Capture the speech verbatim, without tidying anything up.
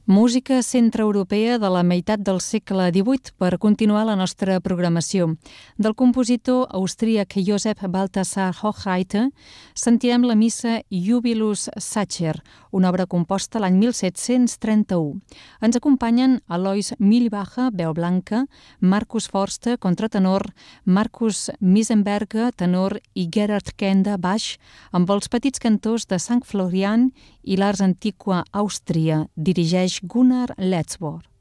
Música centreeuropea de la meitat del segle divuit per continuar la nostra programació. Del compositor austríac Joseph Balthasar Hochreiter sentirem la missa Jubilus Sacer, una obra composta l'any mil set-cents trenta-u. Ens acompanyen Alois Mühlbacher, veu blanca, Markus Forster, contratenor, Markus Miesenberger, tenor i Gerhard Kenda, baix, amb els petits cantors de Sankt Florian i l'Ars Antiqua Àustria. Dirigeix Gunnar Letzbohr.